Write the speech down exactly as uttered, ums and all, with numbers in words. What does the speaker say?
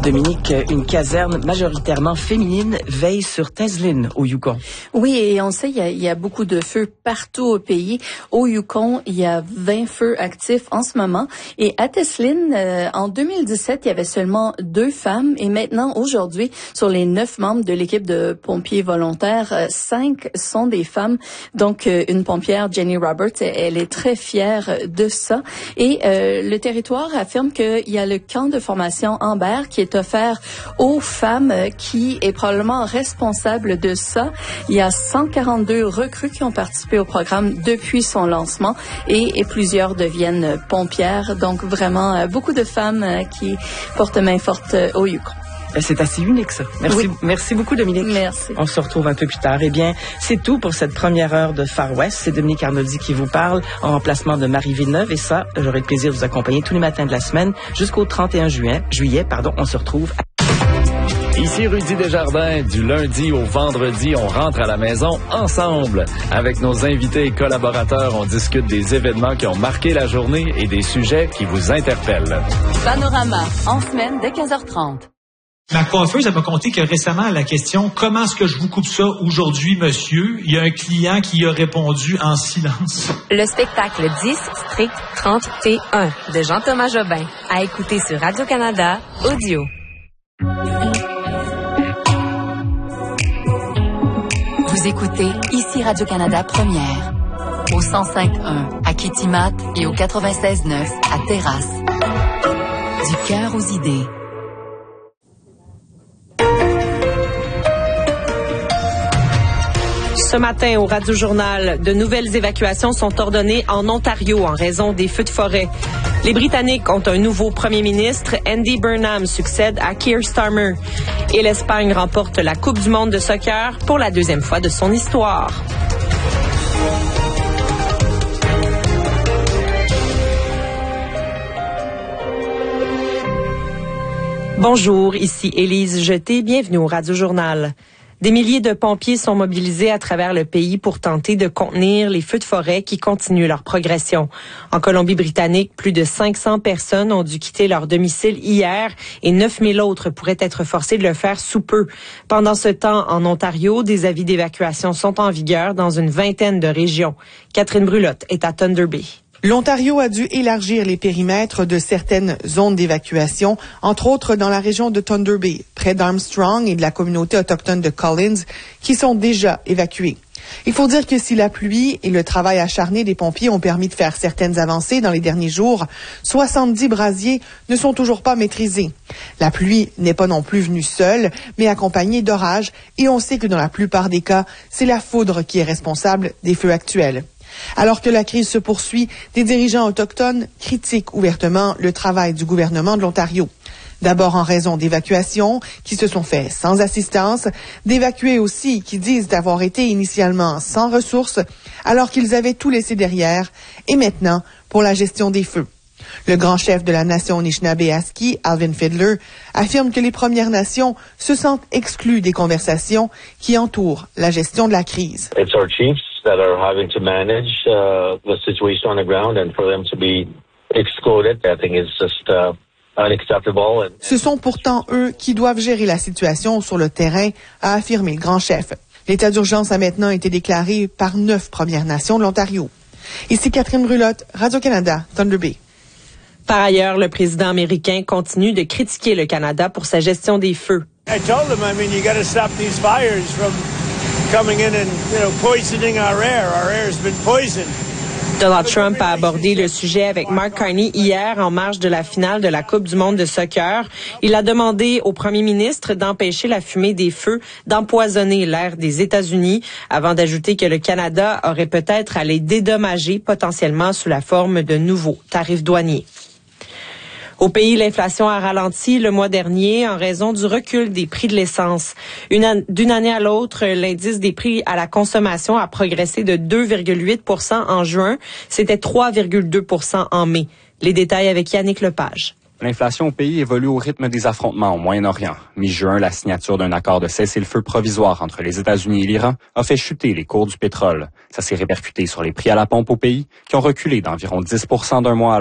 Dominique, une caserne majoritairement féminine veille sur Teslin, au Yukon. Oui, et on sait, il y a, il y a beaucoup de feux partout au pays. Au Yukon, il y a vingt feux actifs en ce moment. Et à Teslin, euh, en deux mille dix-sept, il y avait seulement deux femmes. Et maintenant, aujourd'hui, sur les neuf membres de l'équipe de pompiers volontaires, euh, cinq sont des femmes. Donc, euh, une pompière, Jenny Roberts, elle est très fière de ça. Et euh, le territoire affirme qu'il y a le camp de formation Amber qui est offert aux femmes, qui est probablement responsable de ça. Il y a cent quarante-deux recrues qui ont participé au programme depuis son lancement et, et plusieurs deviennent pompières. Donc vraiment, beaucoup de femmes qui portent main forte au Yukon. C'est assez unique, ça. Merci, oui. Merci beaucoup, Dominique. Merci. On se retrouve un peu plus tard. Eh bien, c'est tout pour cette première heure de Far West. C'est Dominique Arnoldi qui vous parle en remplacement de Marie Villeneuve. Et ça, j'aurai le plaisir de vous accompagner tous les matins de la semaine jusqu'au trente et un juillet. Juillet, pardon, on se retrouve. Ici Rudy Desjardins. Du lundi au vendredi, on rentre à la maison ensemble. Avec nos invités et collaborateurs, on discute des événements qui ont marqué la journée et des sujets qui vous interpellent. Panorama, en semaine dès quinze heures trente. Ma coiffeuse, elle m'a conté que récemment, à la question « Comment est-ce que je vous coupe ça aujourd'hui, monsieur? » il y a un client qui a répondu en silence. Le spectacle dix, Strict trente et un de Jean-Thomas Jobin. À écouter sur Radio-Canada, audio. Vous écoutez ici Radio-Canada Première. Au cent cinq point un à Kitimat et au quatre-vingt-seize neuf à Terrasse. Du cœur aux idées. Ce matin, au Radio-Journal, de nouvelles évacuations sont ordonnées en Ontario en raison des feux de forêt. Les Britanniques ont un nouveau premier ministre. Andy Burnham succède à Keir Starmer. Et l'Espagne remporte la Coupe du monde de soccer pour la deuxième fois de son histoire. Bonjour, ici Élise Jeté. Bienvenue au Radio-Journal. Des milliers de pompiers sont mobilisés à travers le pays pour tenter de contenir les feux de forêt qui continuent leur progression. En Colombie-Britannique, plus de cinq cents personnes ont dû quitter leur domicile hier et neuf mille autres pourraient être forcés de le faire sous peu. Pendant ce temps, en Ontario, des avis d'évacuation sont en vigueur dans une vingtaine de régions. Catherine Brulotte est à Thunder Bay. L'Ontario a dû élargir les périmètres de certaines zones d'évacuation, entre autres dans la région de Thunder Bay, près d'Armstrong et de la communauté autochtone de Collins, qui sont déjà évacués. Il faut dire que si la pluie et le travail acharné des pompiers ont permis de faire certaines avancées dans les derniers jours, soixante-dix brasiers ne sont toujours pas maîtrisés. La pluie n'est pas non plus venue seule, mais accompagnée d'orages, et on sait que dans la plupart des cas, c'est la foudre qui est responsable des feux actuels. Alors que la crise se poursuit, des dirigeants autochtones critiquent ouvertement le travail du gouvernement de l'Ontario. D'abord en raison d'évacuations qui se sont faites sans assistance, d'évacués aussi qui disent avoir été initialement sans ressources alors qu'ils avaient tout laissé derrière, et maintenant pour la gestion des feux. Le grand chef de la nation Anishinaabe-Aski, Alvin Fiddler, affirme que les Premières Nations se sentent exclues des conversations qui entourent la gestion de la crise. It's our chiefs that are having to manage uh, the situation on the ground, and for them to be excluded, I think is just uh, unacceptable. And... Ce sont pourtant eux qui doivent gérer la situation sur le terrain, a affirmé le grand chef. L'état d'urgence a maintenant été déclaré par neuf Premières Nations de l'Ontario. Ici Catherine Brulotte, Radio-Canada, Thunder Bay. Par ailleurs, le président américain continue de critiquer le Canada pour sa gestion des feux. I told him, I mean, you got to stop these fires from coming in and, you know, poisoning our air. Our air has been poisoned. Donald Trump a abordé le sujet avec Mark Carney hier en marge de la finale de la Coupe du monde de soccer. Il a demandé au premier ministre d'empêcher la fumée des feux d'empoisonner l'air des États-Unis, avant d'ajouter que le Canada aurait peut-être à les dédommager potentiellement sous la forme de nouveaux tarifs douaniers. Au pays, l'inflation a ralenti le mois dernier en raison du recul des prix de l'essence. Une an- d'une année à l'autre, l'indice des prix à la consommation a progressé de deux virgule huit pour cent en juin. C'était trois virgule deux pour cent en mai. Les détails avec Yannick Lepage. L'inflation au pays évolue au rythme des affrontements au Moyen-Orient. Mi-juin, la signature d'un accord de cessez-le-feu provisoire entre les États-Unis et l'Iran a fait chuter les cours du pétrole. Ça s'est répercuté sur les prix à la pompe au pays, qui ont reculé d'environ dix pour cent d'un mois à l'autre.